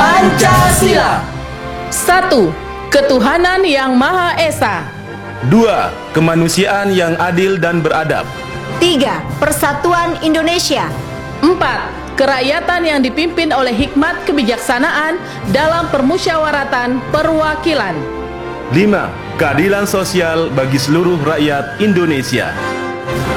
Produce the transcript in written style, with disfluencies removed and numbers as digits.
Pancasila. 1. Ketuhanan yang Maha Esa. 2. Kemanusiaan yang adil dan beradab. 3. Persatuan Indonesia. 4. Kerakyatan yang dipimpin oleh hikmat kebijaksanaan dalam permusyawaratan perwakilan. 5. Keadilan sosial bagi seluruh rakyat Indonesia.